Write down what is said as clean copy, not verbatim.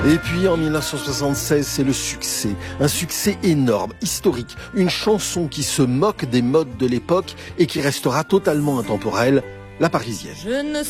Et puis en 1976, c'est le succès, un succès énorme, historique, une chanson qui se moque des modes de l'époque et qui restera totalement intemporelle, La Parisienne.